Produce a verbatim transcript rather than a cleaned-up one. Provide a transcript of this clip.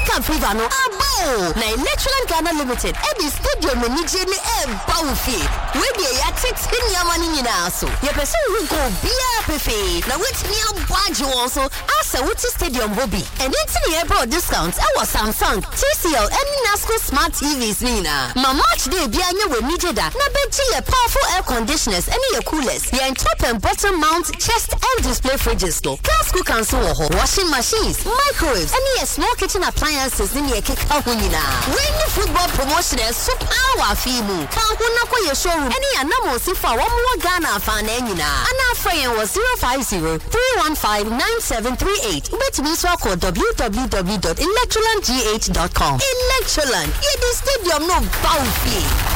African fever no abo. Na Electroland Ghana Limited e di stadium ni je ni e ba wo fi. We dey ya six nyama ni nyina so. Ye pese wo go bia pefe. Na wetimi abwaje won so asa wuti stadium hobby. And enti ye bro discounts e was Samsung, T C L and Nasco Smart T Vs nina. Ma March day bia nye we nije da. Na beji ye powerful air conditioners and ye coolers. Ye top and bottom mount chest and display fridges to. Gas cooker so ho. Washing machines, microwaves, and ye small kitchen appliances in ye keka hunina. When the football promotion is so power fimu. Kan huna ko ye showroom. Any anamo sifa one more Ghana fan enina. Ana frayen was zero five zero three one five nine seven three eight. Bet me so call w w w dot electroland g h dot com. Electroland, ye the stadium no bounty.